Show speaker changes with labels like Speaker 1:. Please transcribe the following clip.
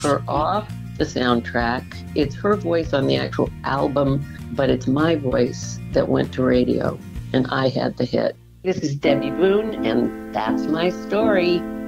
Speaker 1: her off the soundtrack. It's her voice on the actual album, but it's my voice that went to radio, and I had the hit. This is Debbie Boone, and that's my story.